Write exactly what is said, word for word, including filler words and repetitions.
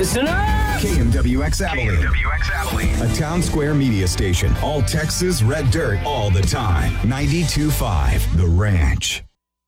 Listen up! K M W X Abilene. K M W X Abilene. A Town Square media station. All Texas red dirt all the time. ninety-two point five The Ranch.